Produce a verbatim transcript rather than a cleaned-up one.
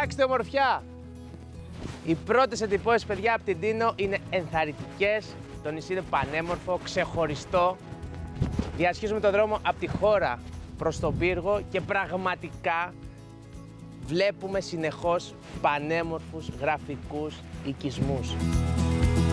Κοιτάξτε ομορφιά! Οι πρώτες εντυπώσεις, παιδιά, από την Τίνο είναι ενθαρρυντικές. Το νησί είναι πανέμορφο, ξεχωριστό. Διασχίζουμε τον δρόμο από τη χώρα προς τον πύργο και πραγματικά βλέπουμε συνεχώς πανέμορφους γραφικούς οικισμούς.